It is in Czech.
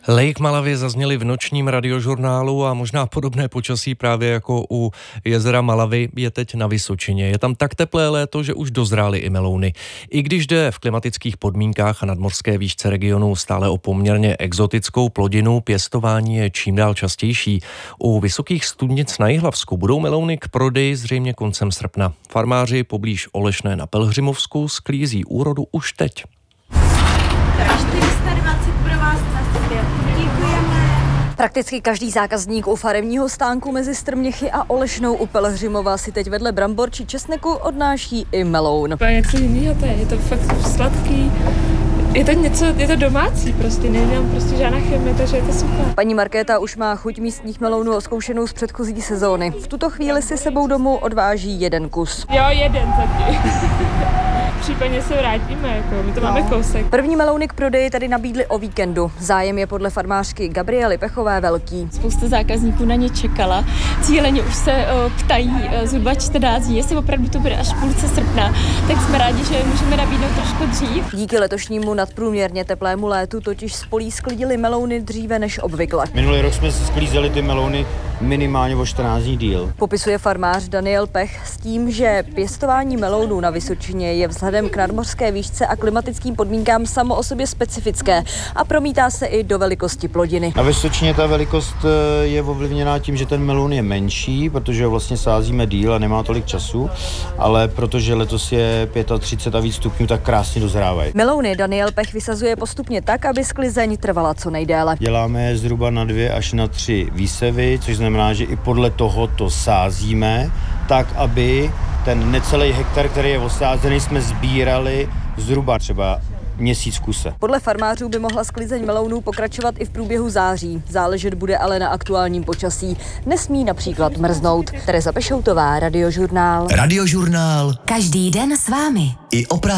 Lake Malawi zazněly v nočním radiožurnálu a možná podobné počasí právě jako u jezera Malawi je teď na Vysočině. Je tam tak teplé léto, že už dozrály i melouny. I když jde v klimatických podmínkách a nadmořské výšce regionu stále o poměrně exotickou plodinu, pěstování je čím dál častější. U vysokých studnic na Jihlavsku budou melouny k prodeji zřejmě koncem srpna. Farmáři poblíž Olešné na Pelhřimovsku sklízí úrodu už teď. 420 pro vás na svět. Děkujeme. Prakticky každý zákazník u farevního stánku mezi Strměchy a Olešnou u Pelhřimova si teď vedle brambor či česneku odnáší i meloun. To je něco jiného, je to fakt sladký. Je to domácí prostě, nedělám prostě žádná chemie, takže je to super. Paní Markéta už má chuť místních melounů odzkoušenou z předchozí sezóny. V tuto chvíli si sebou domů odváží jeden kus. Jo, jeden taky. Případně se vrátíme, my to máme kousek. První melouny k prodeji tady nabídli o víkendu. Zájem je podle farmářky Gabriely Pechové velký. Spousta zákazníků na ně čekala. Cíleně už se ptají zhruba 14 dní, jestli opravdu to bude až v půlce srpna. Tak jsme rádi, že můžeme nabídnout trošku dřív. Díky letošnímu nadprůměrně teplému létu totiž z polí sklidili melouny dříve než obvykle. Minulý rok jsme sklízeli ty melouny minimálně o 14 dní díl. Popisuje farmář Daniel Pech s tím, že pěstování melounů na Vysočině je vzhledem k nadmořské výšce a klimatickým podmínkám samo o sobě specifické a promítá se i do velikosti plodiny. Na Vysočině ta velikost je ovlivněná tím, že ten meloun je menší, protože ho vlastně sázíme díl a nemá tolik času, ale protože letos je 35 a víc stupňů, tak krásně dozrávají. Melouny Daniel Pech vysazuje postupně tak, aby sklizeň trvala co nejdéle. Děláme zhruba na 2 až na 3 výsevy, což znamená, že i podle toho to sázíme, tak aby ten necelý hektar, který je osázený, jsme sbírali zhruba třeba měsíc v kuse. Podle farmářů by mohla sklizeň melounů pokračovat i v průběhu září. Záležet bude ale na aktuálním počasí. Nesmí například mrznout. Tereza Pešoutová, Radiožurnál. Radiožurnál. Každý den s vámi. I o